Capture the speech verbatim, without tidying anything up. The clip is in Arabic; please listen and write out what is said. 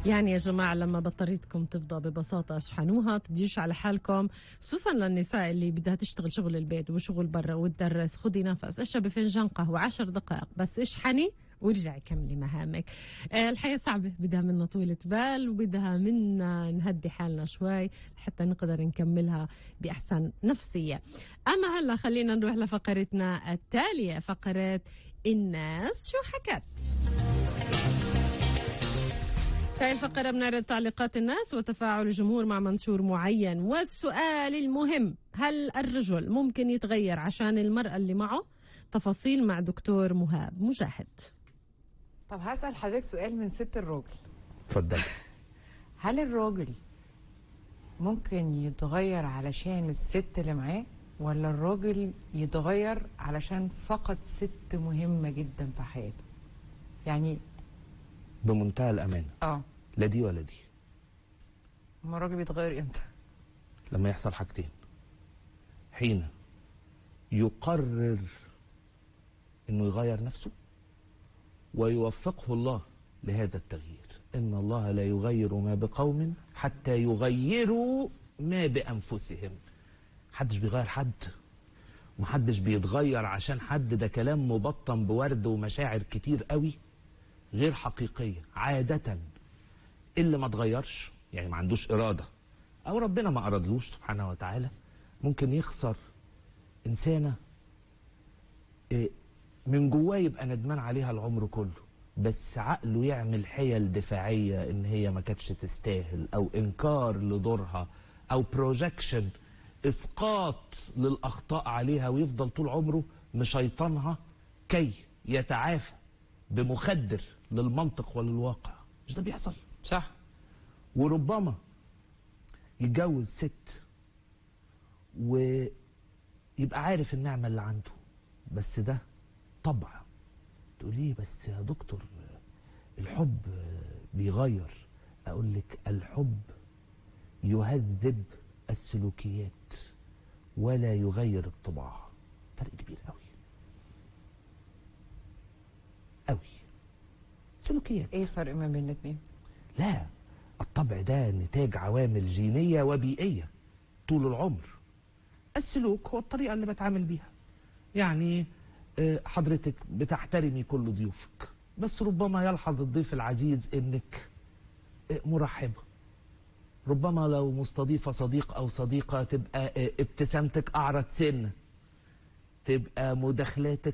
يعني يا جماعة لما بطاريتكم تفضى ببساطة اشحنوها، تديوش على حالكم، خصوصا للنساء اللي بدها تشتغل شغل البيت وشغل برا وتدرس. خدي نفس، اشربي فنجان قهوة عشر دقائق بس، اشحني وارجعي كملي مهامك. آه الحياة صعبة، بدها منا طولة بال وبدها منا نهدي حالنا شوي حتى نقدر نكملها بأحسن نفسية. أما هلا خلينا نروح لفقرتنا التالية، فقرة الناس شو حكت. في الفقرة بنعرض تعليقات الناس وتفاعل الجمهور مع منشور معين، والسؤال المهم: هل الرجل ممكن يتغير عشان المرأة اللي معه؟ تفاصيل مع دكتور مهاب مجاهد. طب هسأل حضرتك سؤال من ست الراجل. اتفضل. هل الراجل ممكن يتغير علشان الست اللي معاه، ولا الراجل يتغير علشان فقد ست مهمة جدا في حياته؟ يعني بمنتهى الأمانة اه لا دي ولا دي. اما الراجل بيتغير امتى؟ لما يحصل حاجتين: حين يقرر انه يغير نفسه ويوفقه الله لهذا التغيير. ان الله لا يغير ما بقوم حتى يغيروا ما بانفسهم. محدش بيغير حد، ومحدش بيتغير عشان حد. ده كلام مبطن بورد ومشاعر كتير قوي غير حقيقية. عادة اللي ما تغيرش، يعني ما عندوش إرادة أو ربنا ما أرادلوش سبحانه وتعالى، ممكن يخسر إنسانة من جواه يبقى ندمان عليها العمر كله، بس عقله يعمل حيل دفاعية إن هي ما كانتش تستاهل، أو إنكار لدورها، أو بروجكشن، إسقاط للأخطاء عليها، ويفضل طول عمره مشيطنها كي يتعافى بمخدر للمنطق وللواقع. مش ده بيحصل؟ صح. وربما يتجوز ست ويبقى عارف النعمة اللي عنده، بس ده طبع. تقوليه بس يا دكتور الحب بيغير. اقول لك الحب يهذب السلوكيات ولا يغير الطباع. فرق كبير قوي قوي. سلوكيات. ايه الفرق ما بين الاثنين؟ لا، الطبع ده نتاج عوامل جينية وبيئية طول العمر. السلوك هو الطريقة اللي بتعامل بيها. يعني حضرتك بتحترمي كل ضيوفك، بس ربما يلحظ الضيف العزيز انك مرحبة. ربما لو مستضيفة صديق او صديقة تبقى ابتسامتك اعرض سنة، تبقى مداخلاتك